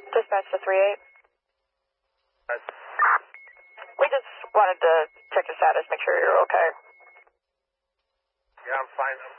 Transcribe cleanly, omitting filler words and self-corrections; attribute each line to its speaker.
Speaker 1: Dispatch to 3-8. We just wanted to check your status, make sure you're okay.
Speaker 2: Yeah, I'm fine.